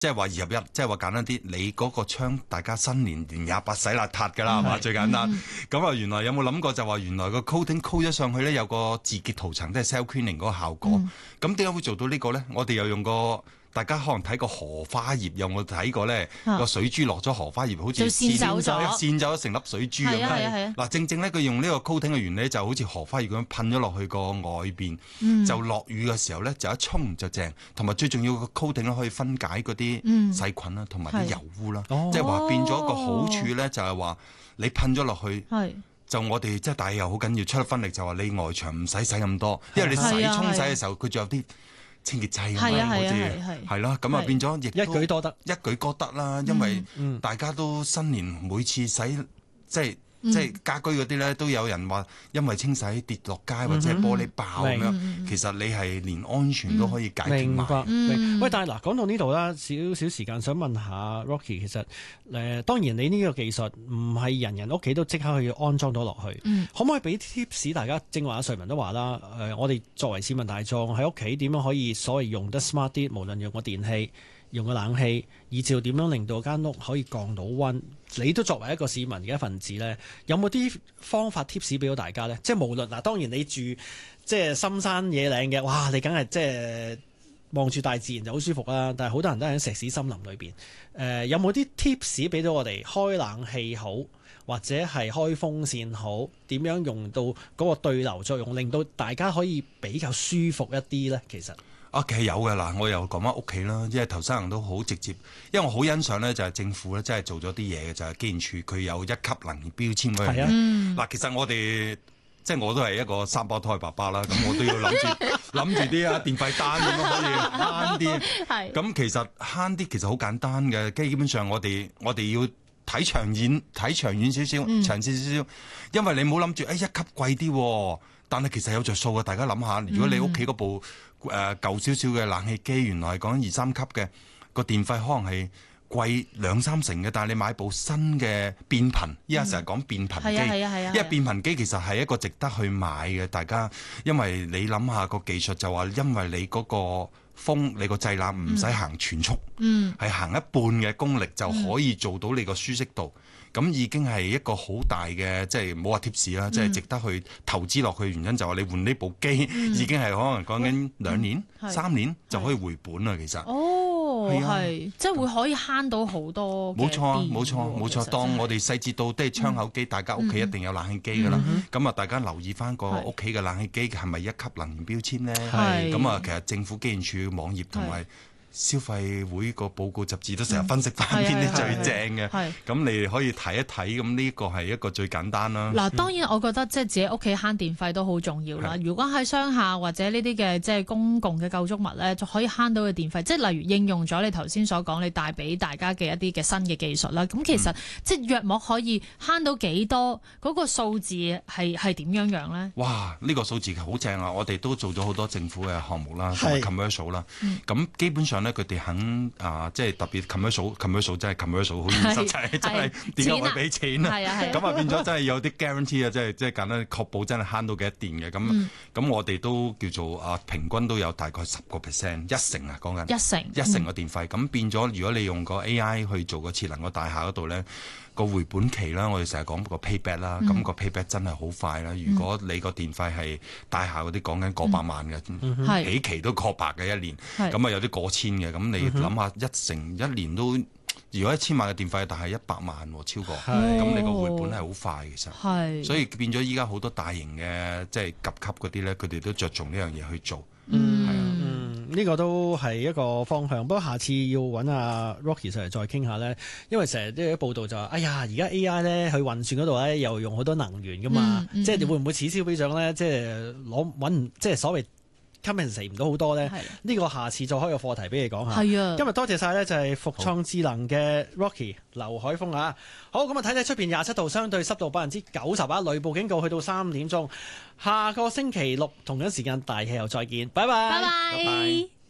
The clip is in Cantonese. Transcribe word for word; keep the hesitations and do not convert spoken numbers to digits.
即係話二合一，即係話簡單啲，你嗰個窗大家新年年廿八洗邋遢㗎啦，係嘛？最簡單。咁啊，原來有冇諗過就話原來個 coating coat 咗上去咧，有個自潔塗層，即係 self cleaning 嗰個效果。咁點解會做到呢個咧？我哋又用個大家可能睇過荷花葉，有冇睇過咧？個、啊、水珠落咗荷花葉，好似跣走咗， 跣走咗成粒水珠咁樣。嗱，正正咧，佢用呢個 coating 嘅原理就好似荷花葉咁樣噴咗落去個外邊，嗯、就落雨嘅時候咧就一沖就正。同埋最重要個 coating 咧可以分解嗰啲細菌啦，同埋啲油污啦。即係話變咗一個好處咧，就係話你噴咗落去。就我哋即係大又好緊要出一分力，就話你外牆唔使洗咁多，因為你洗沖洗嘅時候佢仲有啲清潔劑咁樣，好似係啦，咁啊變咗亦一舉多得， 一舉多得啦。因為大家都新年每次洗即係。即係家居嗰啲咧，都有人話因為清洗跌落街或者係玻璃爆咁樣，嗯、其實你係連安全都可以解決埋。 明白。嗯、喂，但係嗱，講到呢度啦，少少時間想問下 Rocky，其實誒、呃、當然你呢個技術唔係人人屋企都即刻可以安裝到落去，嗯、可唔可以俾 tips 大家？正話阿瑞文都話啦，誒、呃、我哋作為市民大眾喺屋企點樣可以所謂用得 smart 啲，無論用個電器。用個冷氣，以至點樣令到間屋可以降到溫？你都作為一個市民嘅一份子咧，有冇啲方法 tips 俾到大家咧？即係無論嗱，當然你住即係深山野嶺嘅，哇！你梗係即係望住大自然就好舒服啦。但係好多人都喺石屎森林裏邊，誒、呃、有冇啲 tips 俾到我哋開冷氣好，或者係開風扇好？點樣用到嗰個對流作用，令到大家可以比較舒服一啲咧？其實。 屋企有嘅嗱，我又講翻屋企啦，因為頭先人都好直接，因為我好欣賞咧，就係政府咧真係做咗啲嘢嘅，就係、是、機電署佢有一級能源標籤嗰樣嘢。嗱、啊，其實我哋即係我都係一個三胞胎爸爸啦，咁我都要諗住諗住啲啊電費單點樣可以慳啲。係。咁其實慳啲其實好簡單嘅，基本上我哋我哋要睇長遠，睇長遠少少，嗯、長線少少，因為你唔好諗住誒一級貴啲，但係其實有着數嘅。大家諗下，如果你屋企嗰部誒、呃、舊少少嘅冷氣機，原來係講緊二三級嘅，個電費可能係貴兩三成嘅，但係你買部新嘅變頻，依家成日講變頻機，嗯啊啊啊、因為變頻機其實係一個值得去買嘅，大家，因為你諗下個技術就話，因為你嗰個風，你個製冷唔使行全速，係、嗯、行一半嘅功力就可以做到你個舒適度。咁已經係一個好大嘅，即係冇話貼士啦，即係、嗯、值得去投資落去。原因就係你換呢部機，嗯、已經係可能講緊兩年、嗯、三年就可以回本啦。其實哦，係、啊，即係會可以慳到好多。冇錯啊，冇錯，冇錯。當我哋細節到都係窗口機，嗯、大家屋企一定有冷氣機噶啦。咁啊、嗯，嗯、大家留意翻個屋企嘅冷氣機係咪一級能源標籤咧？咁啊，其實政府機電署網頁同埋消費會個報告雜誌都成日分析翻邊啲最正嘅，咁你可以睇一睇，咁呢個係一個最簡單啦。 嗱，當然我覺得即係自己屋企慳電費都好重要啦。如果喺商廈或者呢啲嘅即係公共嘅構築物咧，就可以慳到嘅電費，即係例如應用咗你頭先所講，你帶俾大家嘅一啲嘅新嘅技術啦。咁其實、嗯、即係約莫可以慳到幾多？嗰個數字係係點樣樣咧？ 哇！呢個數字好正啊！我哋都做咗好多政府嘅項目啦，同埋 commercial 啦。咁基本上咧，佢哋肯啊，即係特別 commercial，commercial 真係 commercial 好現實，真係真係點解會俾錢啊？咁啊變咗真係有啲 guarantee 啊，即係即係簡單確保真係慳到幾多電嘅。咁咁我哋都叫做啊，平均都有大概十個 percent 一成啊，講緊一成一成嘅電費。咁變咗，如果你用個 A I 去做個節能個大廈嗰度咧，個回本期啦，我哋成日講個 payback 啦，咁、嗯、個 payback 真係好快啦。如果你個電費係大廈嗰啲講緊過百萬嘅，嗯、幾期都過百嘅一年，咁啊是有啲過千嘅，咁你諗下一成一年都，如果一千萬嘅電費，但係一百萬超過，咁是你個回本係好快其實，是所以變咗依家好多大型嘅即係甲級嗰啲咧，佢哋都着重呢樣嘢去做， 嗯，係啊。呢、這個都係一個方向，不過下次要揾阿 Rocky 上嚟再傾下咧，因為成日都有啲報道就話，哎呀，而家 A I 咧去運算嗰度咧又用好多能源噶嘛，嗯嗯、即係會唔會此消彼長咧？即係攞揾即係所謂 compensate 唔到好多咧？呢的個下次再開個課題俾你講下。係啊的，今日多謝晒咧，就係復創智能嘅 Rocky 劉海峰啊。好，咁啊睇睇出邊廿七度，相對濕度百分之九十啊，雷暴警告去到三點鐘。下個星期六同樣時間大氣候再見，拜拜。拜拜。